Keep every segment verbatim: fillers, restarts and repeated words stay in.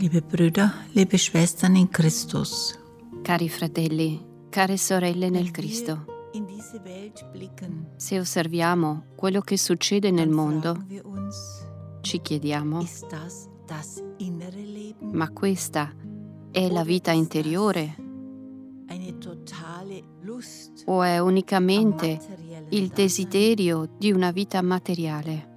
Liebe Brüder, liebe Schwestern in Christus. Cari fratelli, care sorelle nel Cristo, In diese Welt blicken, se osserviamo quello che succede nel dann mondo, fragen wir uns, ci chiediamo, ist das das innere Leben? ma questa è la vita interiore Eine totale Lust o è am unicamente materiellen il Dasein? desiderio di una vita materiale?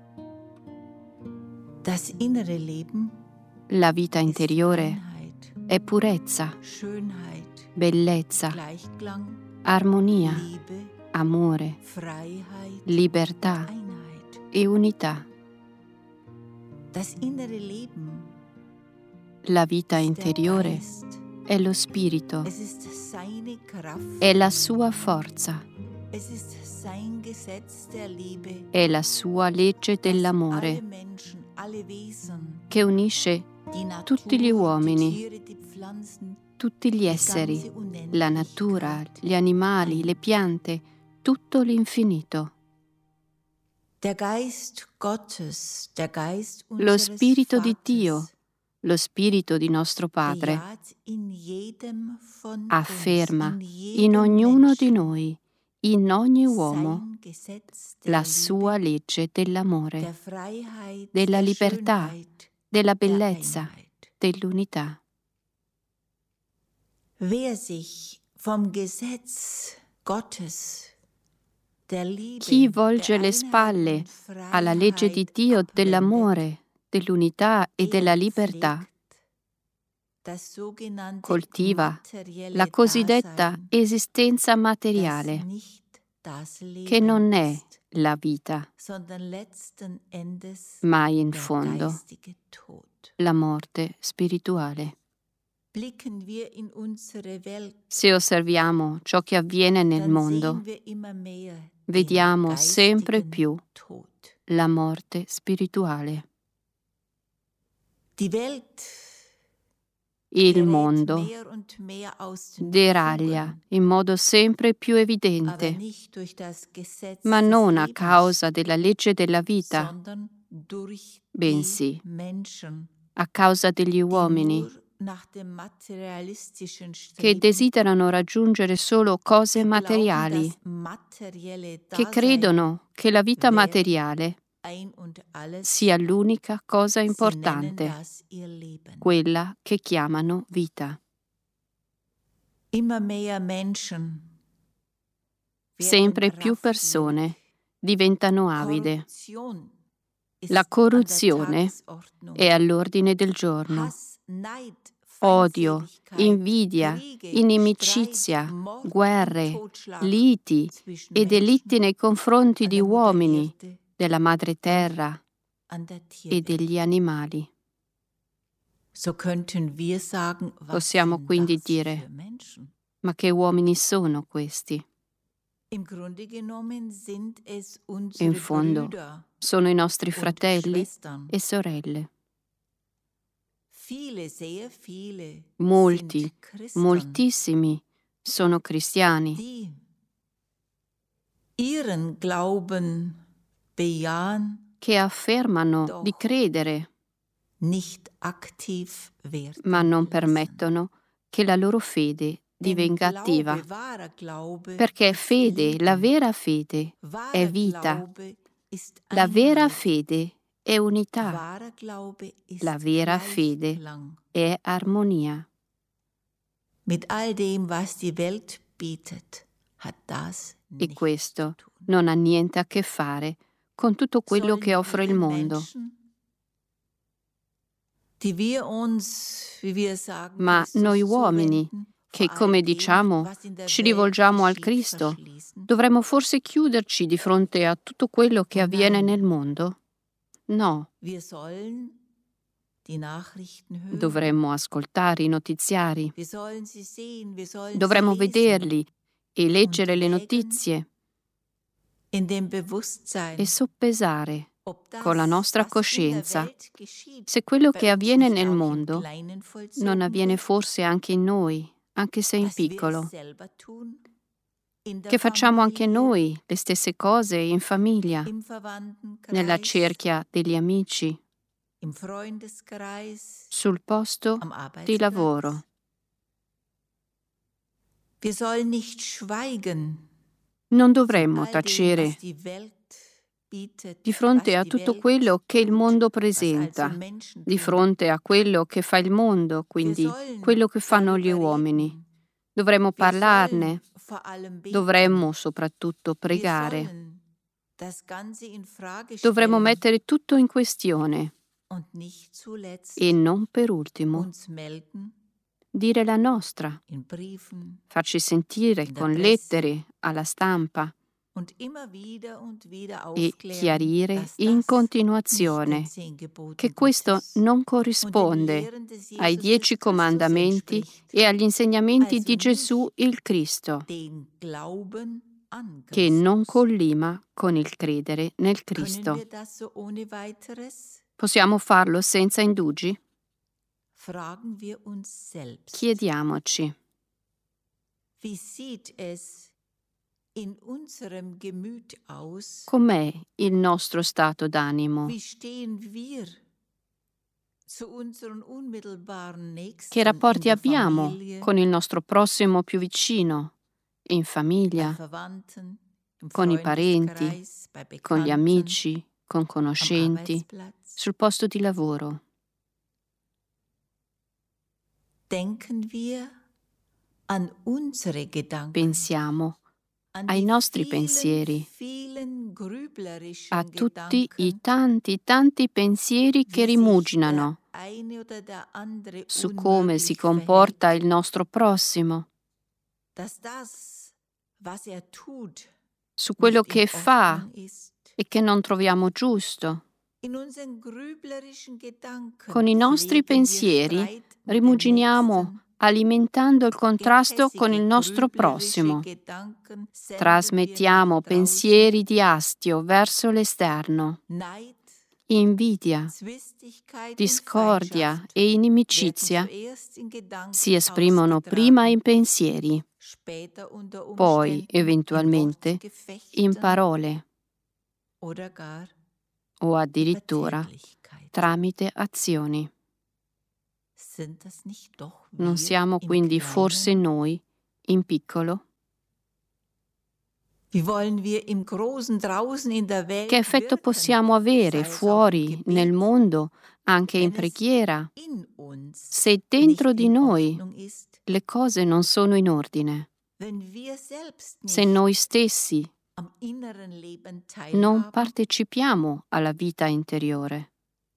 Das innere Leben La vita ist interiore Reinheit, è purezza, Schönheit, bellezza, Gleichklang, armonia, Liebe, amore, Freiheit, libertà Einheit. e unità. Das innere Leben La vita ist der interiore Geist. è lo spirito, Es ist seine Kraft. è la sua forza, Es ist sein Gesetz der Liebe, è la sua legge das alle dell'amore Menschen, alle Wesen, che unisce die Natur, tutti gli uomini, die Tiere, die Pflanzen, tutti gli die esseri, ganze la natura, Unendlichkeit. gli animali, le piante, tutto l'infinito. Der Geist Gottes, der Geist Lo unseres spirito di Vaters, Dio, lo spirito di nostro Padre, bejaht in jedem von afferma uns, in in jedem ognuno di Menschen noi, in ogni uomo, sein Gesetz der la Liebe, sua legge der dell'amore, Freiheit, della der libertà, Schönheit, della der bellezza, Einheit. dell'unità. Wer sich vom Gesetz Gottes, der Liebe, Chi volge der le Einheit spalle und alla legge di Freiheit Dio abwendet, dell'amore, dell'unità e der della libertà, pflegt das sogenannte coltiva materielle la cosiddetta Dasein, esistenza das materiale, nicht das Leben che non è ist, la vita, sondern letzten Endes ma in der fondo geistige Tod. la morte spirituale. Blicken wir in unsere Welt, Se osserviamo ciò che avviene nel dann mondo, sehen wir immer mehr den vediamo sempre geistigen più Tod. la morte spirituale. Die Welt Il gerät mondo mehr und mehr aus den deraglia Fugen, in modo sempre più aber evidente, nicht durch das Gesetz ma des non a Lebens, causa della legge della vita, sondern durch bensì die Menschen, a causa degli die uomini nur nach dem materialistischen che Streben, desiderano raggiungere solo cose die glauben, materiali, das materielle che Dasein credono che la vita wäre materiale ein und alles, sia l'unica cosa sie nennen importante, das ihr Leben. quella che chiamano vita. Immer mehr Menschen Sempre werden più persone raffgierig. diventano avide. Korruption ist La an der corruzione Tagesordnung. è all'ordine del giorno. Hass, Neid, Odio, Feindseligkeit, invidia, Kriege, inimicizia, Streit, Mord guerre, und Totschlag liti zwischen e delitti Menschen, nei confronti an di der Mutter uomini, Erde, della madre terra an der e Tierwelt. degli animali. So könnten wir sagen, was Possiamo sind quindi das dire, für Menschen? ma che uomini sono questi? Im Grunde genommen sind es In unsere fondo Brüder sono i nostri und fratelli Schwestern. e sorelle. Viele, sehr viele Molti, sind Christen, moltissimi sono cristiani die ihren Glauben bejahen, che affermano Doch. di credere, nicht aktiv werden ma non lassen. permettono che la loro fede Denn divenga attiva, Glaube, wahrer Glaube, perché ist fede, Leben. la vera fede, è Wahrer vita, Glaube ist la vera Einheit. fede è unità, Wahrer Glaube ist la vera fede Gleichklang. è armonia. Mit all dem, was die Welt bietet, hat das E nichts questo zu tun. non ha niente a che fare con tutto quello Sollen che offre il wir mondo. Menschen, die wir uns, wie wir sagen, Ma Christus noi uomini, zuwenden, che vor come all dem, diciamo was in der ci Welt rivolgiamo al geschieht, Cristo, verschließen? dovremmo forse chiuderci di fronte a tutto quello che Oh avviene nein. nel mondo? No, Wir sollen die Nachrichten hören. dovremmo ascoltare i notiziari, Wir sollen sie sehen, wir sollen dovremmo sie lesen. vederli e leggere le wägen notizie In dem Bewusstsein, e soppesare ob das, con la nostra was in der coscienza Welt geschieht, se quello bei che uns avviene nicht nel auch im mondo Kleinen vollzogen non avviene wird, forse anche in noi, anche se in dass wir es piccolo, selber tun, in der che facciamo anche Familie, noi le stesse cose in famiglia, im Verwandtenkreis, nella cerchia degli amici, im Freundeskreis, sul posto am di Arbeitsplatz. lavoro. Wir sollen nicht schweigen Non von dovremmo all dem, tacere was die Welt bietet, di fronte was a die tutto Welt quello che il tut, mondo was also presenta, Menschen di tun. fronte a quello che fa il mondo, Wir quindi sollen quello che fanno gli darüber uomini. reden. Dovremmo Wir sollen parlarne, vor allem beten. dovremmo soprattutto Wir pregare, sollen das Ganze in Frage dovremmo stellen mettere tutto in questione und nicht zuletzt e non per ultimo uns melden dire la nostra, in Briefen farci sentire in der con Presse lettere alla stampa und immer wieder und wieder e aufklären, chiarire dass in das nicht den continuazione zehn Geboten che questo Gottes non und den corrisponde Lehren des ai Jesus dieci des Christus comandamenti entspricht, e agli insegnamenti also di Gesù nicht il Cristo, den Glauben an che non Christus. collima con il credere nel Können Cristo. wir das so ohne weiteres? Possiamo farlo senza indugi? Fragen wir uns selbst. Chiediamoci, Wie sieht es in unserem Gemüt aus? com'è il nostro stato d'animo? Wie stehen wir zu unseren unmittelbaren Che Nächsten in rapporti der abbiamo Familie, con il nostro prossimo più vicino, in bei famiglia, Verwandten, im con i parenti, Freundeskreis, bei con gli Bekannten, amici, con am conoscenti, Arbeitsplatz? sul posto di lavoro? Denken wir an unsere Gedanken, Pensiamo an ai die nostri vielen, pensieri, vielen grüblerischen a tutti i Gedanken, tanti, tanti pensieri che wie sich rimuginano der eine oder der andere su come si unmöglich comporta verhält, il nostro prossimo, dass das, was er tut, su quello nicht in che fa Ordnung ist. e che non troviamo giusto. In unseren grüblerischen Gedanken Con i nostri pflegen wir pensieri Streit mit dem rimuginiamo Nächsten, alimentando il contrasto con il gehässige nostro grüblerische prossimo. Gedanken senden wir Trasmettiamo nach draußen. pensieri di astio verso l'esterno. Neid, Invidia, Zwistigkeit und discordia Feindschaft e werden inimicizia zuerst in Gedanken si esprimono prima in pensieri, später unter poi Umständen eventualmente in Wortgefechten in parole oder gar o über addirittura Tätlichkeit. tramite azioni. Sind das nicht doch Non wir siamo im quindi forse Kleinen? noi, in piccolo? Wie wollen wir im Großen draußen in der Welt Che effetto wirken, possiamo avere sei es auch im fuori Gebet, nel mondo, anche in wenn es preghiera, in uns se dentro nicht di in noi Ordnung ist, le cose non sono in ordine, wenn wir selbst se nicht noi stessi am inneren Leben non teilhaben? partecipiamo alla vita interiore?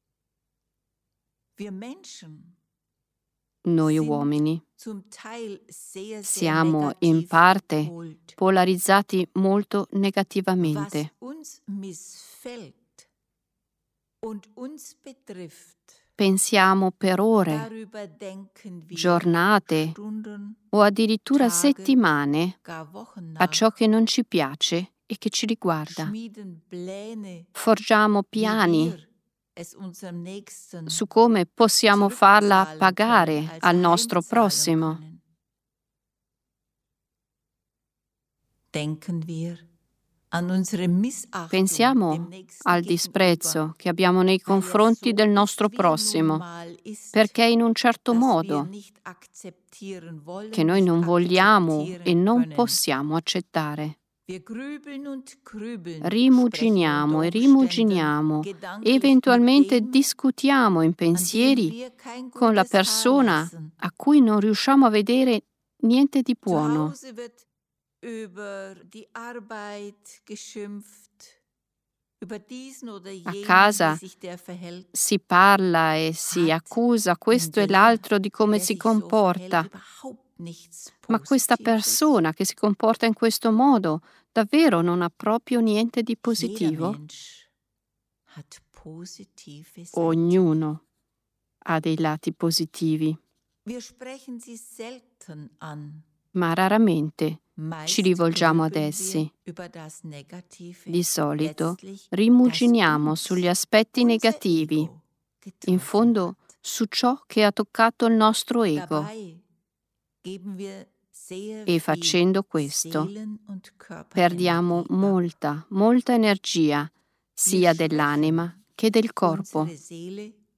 Wir Menschen Noi sind uomini zum Teil sehr, sehr siamo in negativ parte gepolt. polarizzati molto Was negativamente. uns missfällt und uns betrifft, Pensiamo per ore, darüber denken wir giornate Stunden, o addirittura Tage, settimane gar Wochen a ciò nach, che non ci piace e che ci riguarda. schmieden Pläne, Forgiamo wie piani wir es unserem Nächsten su come possiamo farla zurückzahlen pagare können, also al nostro heimzahlen prossimo. können. Denken wir an unsere Missachtung dem Pensiamo Nächsten al gegenüber, disprezzo che abbiamo nei weil er confronti so del ist, nostro wie er nun prossimo, mal ist, perché in un certo dass wir modo nicht akzeptieren wollen, che noi nicht non vogliamo e akzeptieren non können. possiamo accettare. Wir grübeln und grübeln, Rimuginiamo sprechen e unter rimuginiamo Umständen e gedanklich eventualmente mit dem, discutiamo in an dem pensieri wir kein con la gutes Haar persona lassen. a cui non riusciamo a vedere niente di Zu buono. Hause wird über die Arbeit geschimpft, über diesen oder A jenen, casa wie sich der verhält, si parla e si hat accusa in questo e der, l'altro di come der si sich so comporta, verhält, überhaupt nichts ma questa Positives. persona che si comporta in questo modo davvero non ha proprio niente di Jeder positivo? Mensch hat positive Seiten. Ognuno ha dei lati positivi, Wir sprechen sie selten an. ma raramente Meist ci rivolgiamo ad grübeln essi. wir über das Negative, Di solito letztlich rimuginiamo das sugli uns, aspetti unser negativi, Ego, in getroffen fondo hat. su ciò che ha toccato il nostro ego, Dabei geben wir sehr e viel facendo questo Seelen- und perdiamo Körperenergie ab. molta, molta energia, Wir sia schwächen dell'anima che del corpo. unsere Seele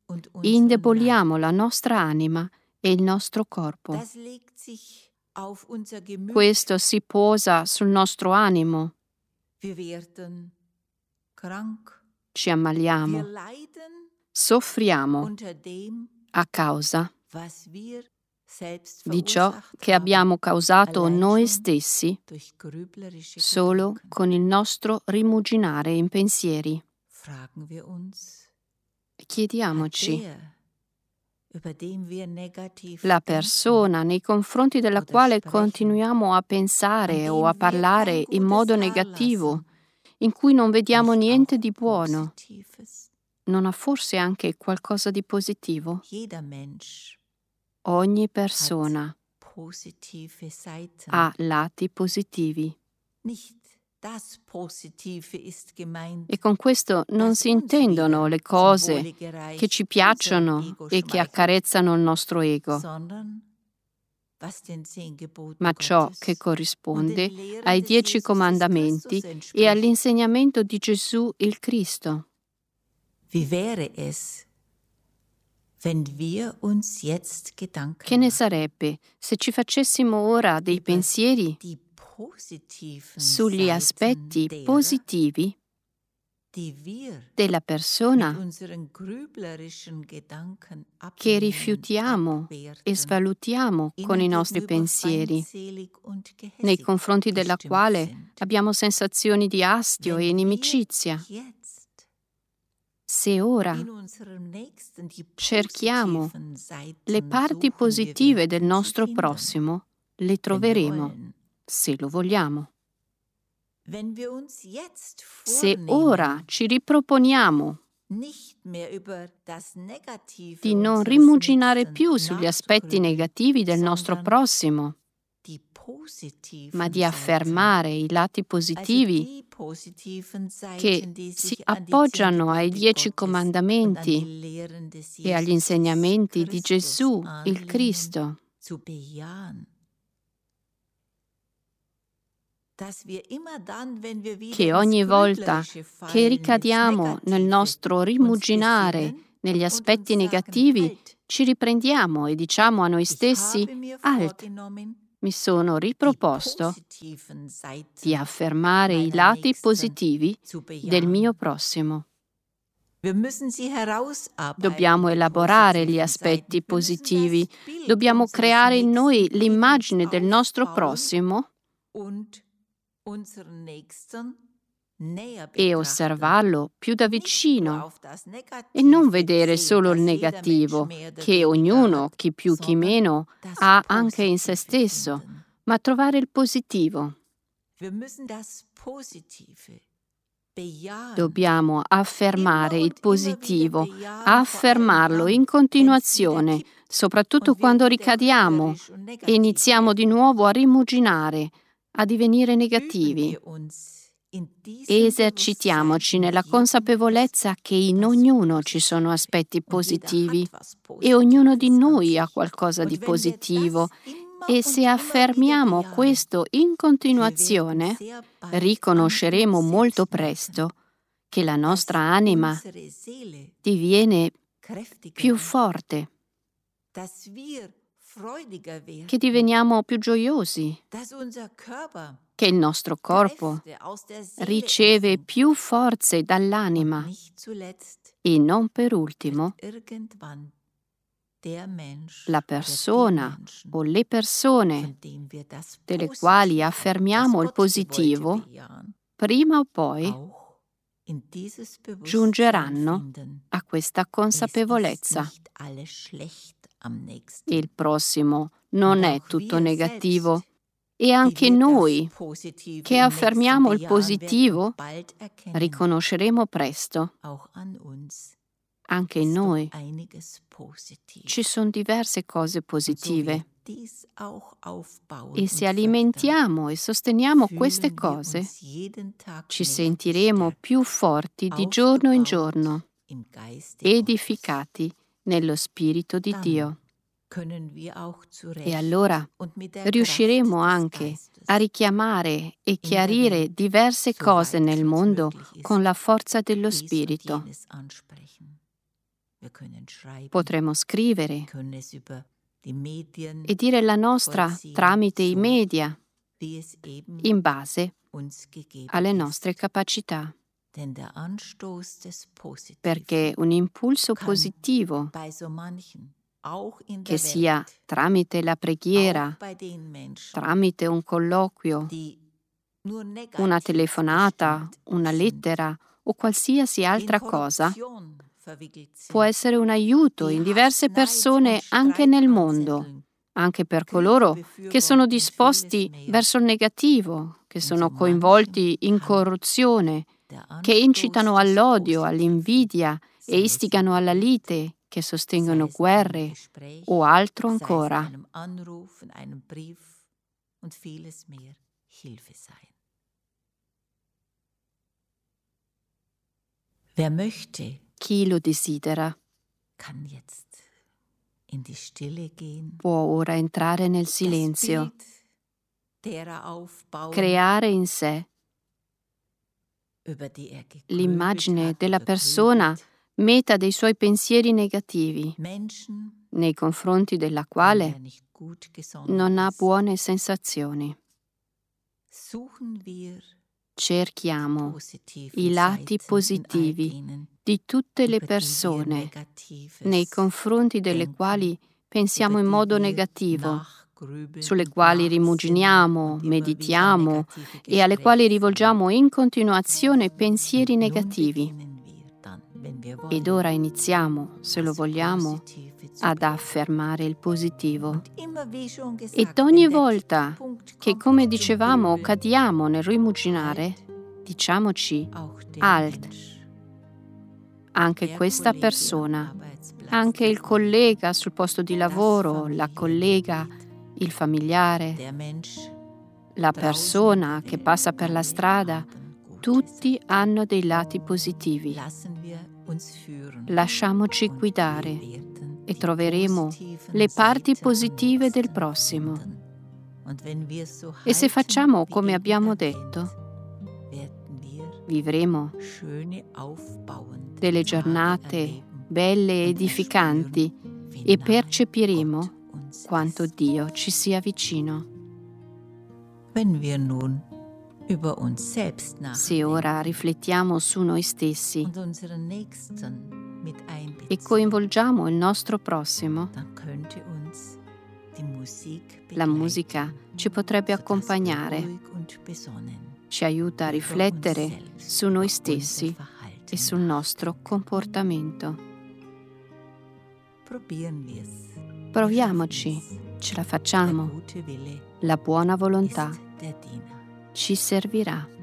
und unseren indeboliamo Leib. la nostra anima e il nostro corpo. Das legt sich auf unser Gemüt. Questo si posa sul nostro animo, Wir werden krank. ci Wir ammaliamo, leiden soffriamo unter dem, a causa was wir selbst di ciò verursacht che haben, abbiamo causato allein noi schon stessi durch grüblerische solo Gedanken. con il nostro rimuginare in pensieri. Fragen wir uns, hat Chiediamoci, der, über den wir negativ la denken, persona nei confronti della oder quale sprechen, continuiamo a an pensare o dem a wir parlare kein in modo gutes Haar negativo, lassen, in cui non vediamo nicht niente auch di buono, Positives? non ha forse anche qualcosa di positivo? Jeder Mensch Ogni hat persona positive Seiten. ha lati positivi. Nicht das Positive ist gemeint, E con questo non das si uns intendono wieder le zum cose Wohle che gereicht, ci unserem piacciono Ego e che schmeichelt, accarezzano il nostro ego, sondern was den zehn Geboten ma ciò Gottes che und corrisponde den Lehren ai des dieci Jesus des comandamenti Christus e entspricht. all'insegnamento di Gesù il Cristo. Wie wäre es, wenn wir uns jetzt Che Gedanken ne machen sarebbe se ci facessimo ora dei über pensieri die positiven sugli Seiten aspetti derer, positivi die wir della mit persona unseren grüblerischen Gedanken che ablehnen, rifiutiamo e abwerten, svalutiamo con i ihnen nostri gegenüber pensieri, feindselig und nei gehässig confronti della gestimmt quale sind. abbiamo sensazioni di astio e Wenn wir inimicizia. jetzt Se ora in unserem Nächsten die cerchiamo positiven Seiten le parti suchen, positive wir del werden sie nostro finden, prossimo, le wenn wir troveremo, wollen. se lo vogliamo. Wenn wir uns jetzt Se vornehmen, ora ci riproponiamo nicht mehr über das Negative di non unseres rimuginare Nächsten più sugli aspetti nachzugrübeln, negativi del nostro sondern prossimo, die positiven ma di Seiten, affermare i lati also positivi die positiven che Seiten, die si sich an die zehn appoggiano ai Gebote dieci Gottes und an comandamenti die Lehren des e agli Jesus insegnamenti di Christus Gesù, il anlehnen, Cristo, zu bejahen. Dass wir immer dann, wenn wir wieder che ins ogni volta Grüblerische che fallen, ins ricadiamo nel Negative, nostro uns rimuginare besinnen negli und aspetti uns sagen, negativi, halt, ci riprendiamo e diciamo a noi ich stessi: habe mir Halt, vorgenommen, mi sono die riproposto positiven di Seiten affermare i meiner lati Nächsten positivi zu del mio bejahen. prossimo. Wir müssen sie herausarbeiten, Dobbiamo die elaborare gli positiven aspetti Seiten. Wir müssen positivi, das Bild dobbiamo unseres creare in noi nächsten l'immagine Lebens del nostro aufbauen prossimo und unseren Nächsten näher e betrachten. osservarlo più da Nicht nur vicino auf das e non Negative vedere sehen, solo il das jeder negativo Mensch mehr oder che weniger ognuno, hat, chi più chi sondern meno, das ha anche in se Positive stesso, finden. ma trovare il positivo. Wir müssen das Positive bejahen. Dobbiamo affermare Immer il und immer wieder positivo, bejahen, vor allem affermarlo dann, in wenn es wieder continuazione, kippt soprattutto und wir quando wieder ricadiamo grüblerisch und e negativ iniziamo di werden. nuovo a rimuginare, a divenire Üben negativi. wir uns in diesem Esercitiamoci Bewusstsein, nella in jedem consapevolezza che in das ognuno ci sono Positive. aspetti Und jeder positivi hat was e ognuno di Positives an noi ha sich. qualcosa di Und wenn wir positivo. das immer E und se immer wieder affermiamo bejahen, questo in wir werden continuazione, sehr bald an riconosceremo uns molto selbst merken, presto che la dass nostra anima unsere Seele diviene kräftiger più wird, forte, dass wir freudiger werden, che diveniamo più gioiosi, dass unser Körper che il nostro corpo Kräfte aus der Seele riceve empfängt. più forze Und dall'anima nicht zuletzt e non per wird ultimo irgendwann der Mensch la oder die persona Menschen, o le persone von denen wir das delle quali Positive, affermiamo das il Gott gewollte positivo, bejahen, prima o poi auch in dieses Bewusstsein giungeranno finden. a questa Es ist consapevolezza. nicht alles schlecht am Nächsten. Il prossimo Und non è auch tutto wir negativo selbst, e die anche wir das noi Positive che im Nächsten affermiamo il bejahen, werden positivo bald erkennen, riconosceremo presto, auch an uns anche in ist doch noi einiges positiv. ci sono diverse cose Und so wir positive dies auch aufbauen e und se fördern, alimentiamo e sosteniamo fühlen queste wir cose, uns jeden Tag ci mehr sentiremo gestärkt, più forti di giorno in giorno, aufgebaut im Geiste Gottes. edificati nello Spirito di Dann Dio. können wir auch zu E Recht allora und mit der riusciremo Kraft des anche Geistes a richiamare e in der chiarire Welt, diverse cose soweit es nel uns mondo möglich con ist, la forza dello dies und Spirito. jenes ansprechen. Potremo scrivere können es über die Medien e dire la nostra vollziehen, tramite i so media, wie es eben in base uns gegeben alle ist. nostre capacità, Denn der Anstoß des Positiven perché un impulso kann positivo, bei so manchen, auch in che der sia Welt, tramite la preghiera, auch bei den Menschen, tramite un colloquio, die nur negativ una telefonata, gestimmt una sind, lettera o qualsiasi die in altra cosa, Korruption verwickelt può sind, essere un aiuto die in Hass, diverse Neid persone und anche Streit nel mondo, anzetteln, anche per Kriege coloro che sono befürworten und vieles disposti mehr. verso il negativo, che In sono so coinvolti manchem in kann corruzione, der che Anstoß incitano des all'odio, Positiven, all'invidia e sei es istigano im alla Gebet, lite, che sei sostengono es in einem guerre Gespräch, o altro sei es ancora, einem Anruf, in einem Brief und vieles mehr, Hilfe sein. Wer möchte, chi lo desidera kann jetzt in die Stille gehen, può ora entrare nel das silenzio, Bild derer aufbauen, creare in sé über die er gegrübelt l'immagine hat della oder persona grübelt. meta dei suoi pensieri negativi, Menschen, nei confronti della denen quale er nicht gut gesonnen non ha ist. buone sensazioni. Suchen wir Cerchiamo positive i lati Seiten in all positivi denen, di tutte le über die wir persone Negatives nei confronti delle denken, quali pensiamo über in die modo wir negativo, nachgrübeln sulle und quali nachsinnen rimuginiamo, und immer wieder meditiamo negative e alle Gespräche quali führen. rivolgiamo in continuazione pensieri Nun negativi. beginnen wir dann, wenn wir Ed wollen, ora iniziamo, se lo das vogliamo, Positive zu ad bejahen. affermare il positivo. Und immer, wie schon gesagt, Ed ogni wenn der volta Kipppunkt che, kommt come zum dicevamo, Grübeln, cadiamo nel rimuginare, diciamoci, auch der halt, Mensch, anche der questa Kollege am persona, Arbeitsplatz, anche il collega sul posto di das lavoro, la collega, Familienmitglied, il familiare, der Mensch, la draußen in persona der che Welt, passa per la alle strada, haben gute tutti Seiten. hanno dei lati positivi. Lassen wir uns führen Lasciamoci und guidare wir werden e die troveremo positiven le parti Seiten am positive del nächsten prossimo. finden. Und wenn wir so E se halten, facciamo wie come eben abbiamo erwähnt, detto, werden wir vivremo schöne, aufbauende delle Tage giornate erleben belle e und edificanti erspüren, wie e nahe percepiremo Gott uns quanto ist. Dio ci sia vicino. Wenn wir nun über uns selbst Se ora nachdenken riflettiamo su noi stessi und unseren Nächsten mit e einbeziehen, coinvolgiamo il nostro prossimo, dann könnte uns die Musik la begleiten, musica ci potrebbe sodass wir accompagnare, ruhig und besonnen ci aiuta a über uns riflettere selbst, su noi über stessi unser Verhalten e sul nostro nachdenken. comportamento. Probieren wir es. Proviamoci, ce la Der facciamo. gute Wille La buona ist volontà der Diener. ci servirà.